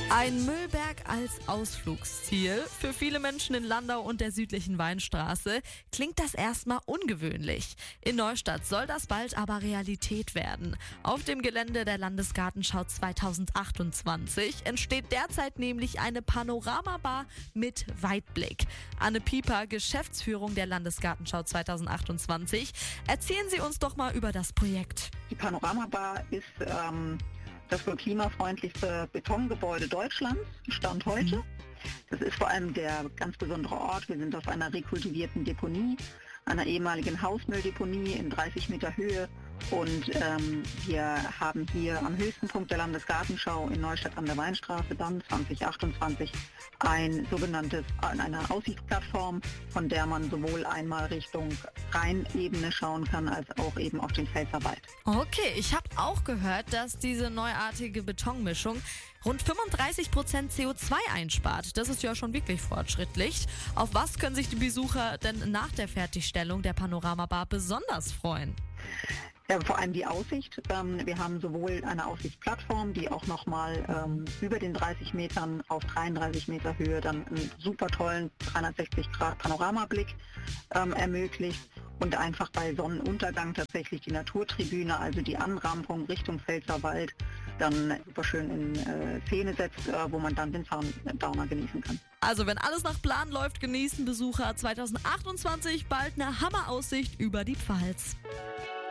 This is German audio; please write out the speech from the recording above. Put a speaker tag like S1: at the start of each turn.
S1: Ein Müllberg als Ausflugsziel. Für viele Menschen in Landau und der südlichen Weinstraße klingt das erstmal ungewöhnlich. In Neustadt soll das bald aber Realität werden. Auf dem Gelände der Landesgartenschau 2028 entsteht derzeit nämlich eine Panoramabar mit Weitblick. Anne Pieper, Geschäftsführung der Landesgartenschau 2028. Erzählen Sie uns doch mal über das Projekt.
S2: Die Panoramabar ist das wohl klimafreundlichste Betongebäude Deutschlands, Stand heute. Das ist vor allem der ganz besondere Ort. Wir sind auf einer rekultivierten Deponie, einer ehemaligen Hausmülldeponie in 30 Meter Höhe. Und wir haben hier am höchsten Punkt der Landesgartenschau in Neustadt an der Weinstraße dann 2028 eine Aussichtsplattform, von der man sowohl einmal Richtung Rheinebene schauen kann, als auch eben auf den Pfälzerwald.
S1: Okay, ich habe auch gehört, dass diese neuartige Betonmischung rund 35% CO2 einspart. Das ist ja schon wirklich fortschrittlich. Auf was können sich die Besucher denn nach der Fertigstellung der Panoramabar besonders freuen?
S2: Ja, vor allem die Aussicht. Wir haben sowohl eine Aussichtsplattform, die auch nochmal über den 30 Metern auf 33 Meter Höhe dann einen super tollen 360-Grad-Panoramablick ermöglicht und einfach bei Sonnenuntergang tatsächlich die Naturtribüne, also die Anrampung Richtung Pfälzerwald, dann super schön in Szene setzt, wo man dann den Sundowner genießen kann.
S1: Also wenn alles nach Plan läuft, genießen Besucher 2028 bald eine Hammeraussicht über die Pfalz.